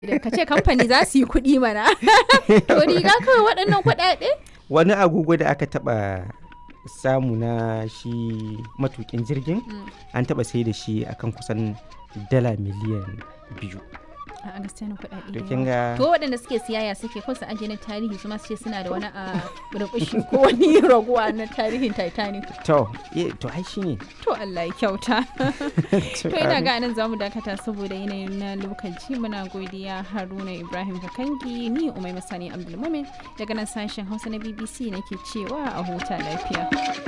Da ka ce kamfani za su yi kuɗi mana. To riga kawai waɗannan kuɗaɗe? Wani agogo da aka taɓa samu na shi matukin jirgin an taɓa sai da shi akan kusan dala miliyan 2. A gaskiya na kuɗaɗe. To kin ga To waɗanda suke siyaya suke ko su aje na tarihi su ma su ce suna da wani a burbushi ko wani raguwa na tarihin Titanic. to ai shine. To Allah ya kyauta. To ina ga nan zamu dakata saboda yanayin na lokaci. Muna godiya Haruna Ibrahim Kakangi, ni Umai Masani Abdulmumin daga nan sashen Hausa na BBC nake cewa a huta lafiya.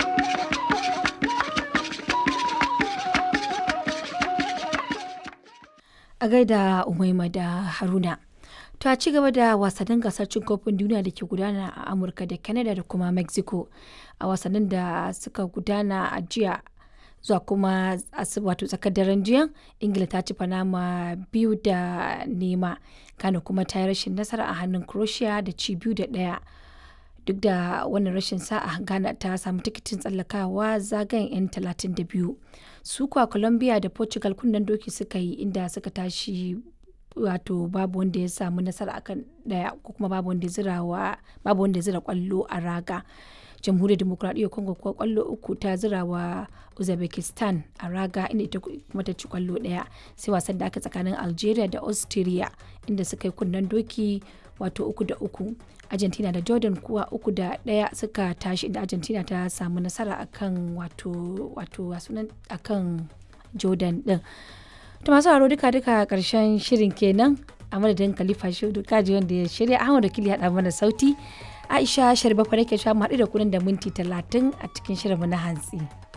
A gaida Umaima da Haruna. To a ci gaba da wasannin gasar cin kofin duniya da ke gudana a Amurka da Canada da kuma Mexico. A wasannin da suka gudana a jiya zuwa kuma wato tsakar daren jiya, Ingila ta ci Panama 2-0, Ghana kuma ta yi rashin nasara a hannun Croatia da ci 2-1. Duk da wannan rashin sa'a, Ghana ta samu tikitin tsallakawa zagayen 'yan 32. Su kuwa Colombia da Portugal kunnen doki suka yi inda suka tashi wato babu wanda ya samu nasara akan daya ko kuma babu wanda ya zira kwallo a raga. Jamhuriyar Demokuraɗiyyar Congo kuwa kwallo 3 ta zira wa Uzbekistan a raga inda ita kuma ta ci kwallo 1. Sai wasan da aka tsakanin Algeria da Austria inda suka yi kunnen doki wato 3-3. Argentina da Jordan kuwa 3-1 suka tashi inda Argentina ta samu nasara akan akan Jordan din. To masu haro duka karshen shirin kenan a madadin Khalifa Shudu Kaji wanda ya shirya, Ahmad Wakili ya mana sauti. Aisha Sharbafa nake sha mu haɗu da kunan da minti 30 a cikin shirinmu na hantsi.